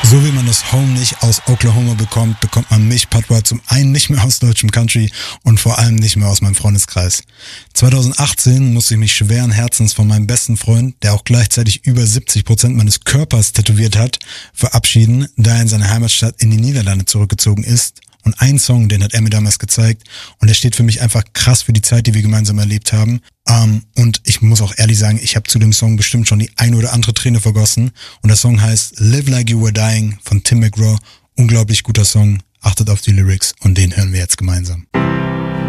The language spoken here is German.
So wie man das Home nicht aus Oklahoma bekommt, bekommt man mich, Patois, zum einen nicht mehr aus deutschem Country und vor allem nicht mehr aus meinem Freundeskreis. 2018 musste ich mich schweren Herzens von meinem besten Freund, der auch gleichzeitig über 70% meines Körpers tätowiert hat, verabschieden, da er in seine Heimatstadt in die Niederlande zurückgezogen ist. Und ein Song, den hat er mir damals gezeigt und der steht für mich einfach krass für die Zeit, die wir gemeinsam erlebt haben. Und ich muss auch ehrlich sagen, ich habe zu dem Song bestimmt schon die ein oder andere Träne vergossen. Und der Song heißt Live Like You Were Dying von Tim McGraw. Unglaublich guter Song. Achtet auf die Lyrics und den hören wir jetzt gemeinsam.